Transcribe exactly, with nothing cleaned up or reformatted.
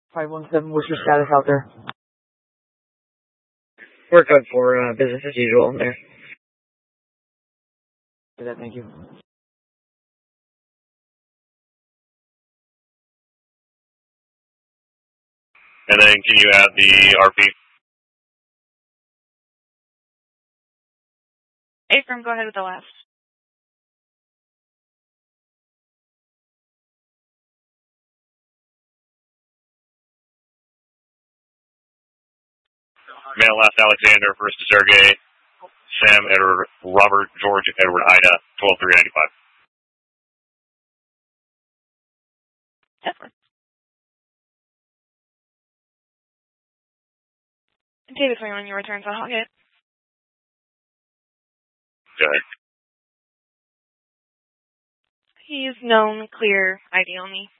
five one seven, what's your status out there? We're good for uh, business as usual there. Thank you. And then can you add the R P? Akram, go ahead with the last. Mail last Alexander, first to Sergey, Sam, Edward, Robert, George, Edward, Ida, twelve three ninety-five. Edward. David, when you return to Hoggett. Go ahead. He's known, clear, I D only.